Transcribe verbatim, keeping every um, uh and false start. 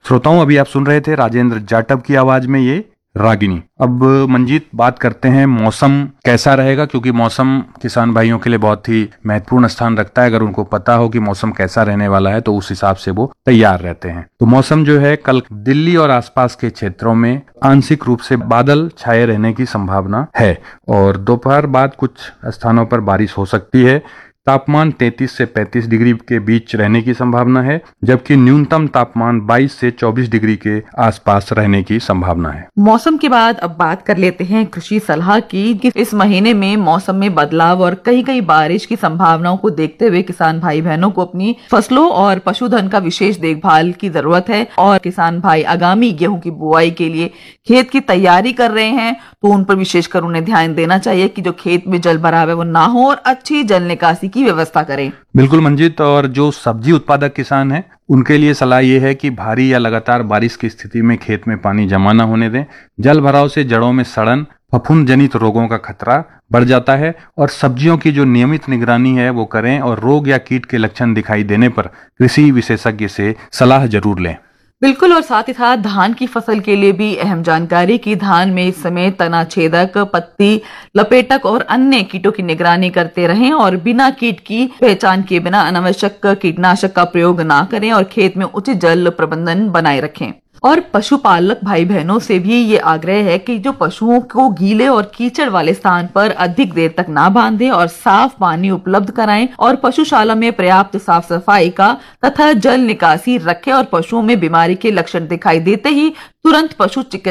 श्रोताओं, अभी आप सुन रहे थे राजेंद्र जाटव की आवाज में ये रागिनी। अब मंजीत, बात करते हैं मौसम कैसा रहेगा, क्योंकि मौसम किसान भाइयों के लिए बहुत ही महत्वपूर्ण स्थान रखता है। अगर उनको पता हो कि मौसम कैसा रहने वाला है तो उस हिसाब से वो तैयार रहते हैं। तो मौसम जो है, कल दिल्ली और आसपास के क्षेत्रों में आंशिक रूप से बादल छाए रहने की संभावना है और दोपहर बाद कुछ स्थानों पर बारिश हो सकती है। तापमान तैंतीस से पैंतीस डिग्री के बीच रहने की संभावना है, जबकि न्यूनतम तापमान बाईस से चौबीस डिग्री के आसपास रहने की संभावना है। मौसम के बाद अब बात कर लेते हैं कृषि सलाह की कि इस महीने में मौसम में बदलाव और कहीं कहीं बारिश की संभावनाओं को देखते हुए किसान भाई बहनों को अपनी फसलों और पशुधन का विशेष देखभाल की जरूरत है। और किसान भाई आगामी गेहूं की बुआई के लिए खेत की तैयारी कर रहे हैं तो उन पर विशेषकर उन्हें ध्यान देना चाहिए कि जो खेत में जल भराव है वो ना हो और अच्छी जल निकासी की व्यवस्था करें। बिल्कुल मंजीत, और जो सब्जी उत्पादक किसान हैं उनके लिए सलाह ये है कि भारी या लगातार बारिश की स्थिति में खेत में पानी जमा न होने दें। जल भराव से जड़ों में सड़न, फफूंद जनित रोगों का खतरा बढ़ जाता है और सब्जियों की जो नियमित निगरानी है वो करें और रोग या कीट के लक्षण दिखाई देने पर कृषि विशेषज्ञ से सलाह जरूर लें। बिल्कुल। और साथ ही साथ धान की फसल के लिए भी अहम जानकारी कि धान में इस समय तना छेदक, पत्ती लपेटक और अन्य कीटों की निगरानी करते रहें और बिना कीट की पहचान किए बिना अनावश्यक कीटनाशक का प्रयोग ना करें और खेत में उचित जल प्रबंधन बनाए रखें। और पशुपालक भाई बहनों से भी ये आग्रह है कि जो पशुओं को गीले और कीचड़ वाले स्थान पर अधिक देर तक ना बांधें और साफ पानी उपलब्ध कराएं और पशुशाला में पर्याप्त साफ सफाई का तथा जल निकासी रखें और पशुओं में बीमारी के लक्षण दिखाई देते ही तुरंत पशु चिकित्सक